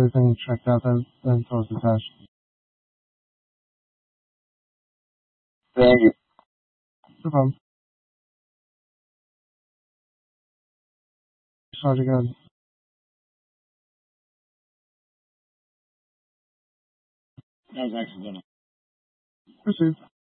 everything checked out, then towards the test. Thank you. No problem. How's it going? That was accidental. Proceed.